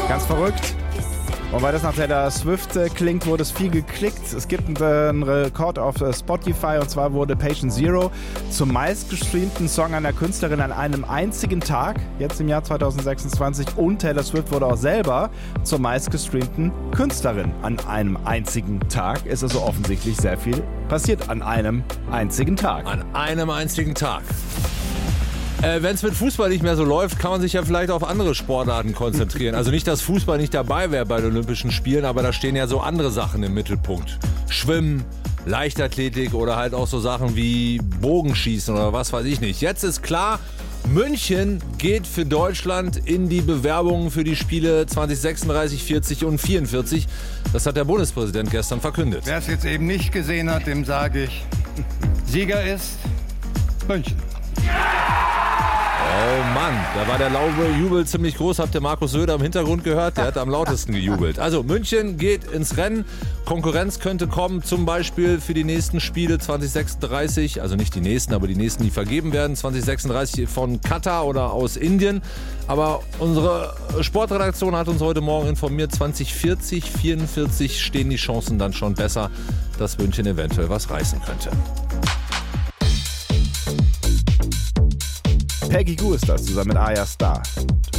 Ganz verrückt. Und weil das nach Taylor Swift klingt, wurde es viel geklickt. Es gibt einen Rekord auf Spotify, und zwar wurde Patient Zero zum meistgestreamten Song einer Künstlerin an einem einzigen Tag, jetzt im Jahr 2026. Und Taylor Swift wurde auch selber zur meistgestreamten Künstlerin an einem einzigen Tag. Ist also offensichtlich sehr viel passiert an einem einzigen Tag. An einem einzigen Tag. Wenn es mit Fußball nicht mehr so läuft, kann man sich ja vielleicht auf andere Sportarten konzentrieren. Also nicht, dass Fußball nicht dabei wäre bei den Olympischen Spielen, aber da stehen ja so andere Sachen im Mittelpunkt. Schwimmen, Leichtathletik oder halt auch so Sachen wie Bogenschießen oder was weiß ich nicht. Jetzt ist klar, München geht für Deutschland in die Bewerbungen für die Spiele 2036, 40 und 44. Das hat der Bundespräsident gestern verkündet. Wer es jetzt eben nicht gesehen hat, dem sage ich, Sieger ist München. Oh Mann, da war der laute Jubel ziemlich groß. Habt ihr Markus Söder im Hintergrund gehört? Der hat am lautesten gejubelt. Also München geht ins Rennen. Konkurrenz könnte kommen, zum Beispiel für die nächsten Spiele 2036. Also nicht die nächsten, aber die nächsten, die vergeben werden. 2036 von Katar oder aus Indien. Aber unsere Sportredaktion hat uns heute Morgen informiert, 2040, 44 stehen die Chancen dann schon besser, dass München eventuell was reißen könnte. Peggy Gou ist das, zusammen mit Arya Starr.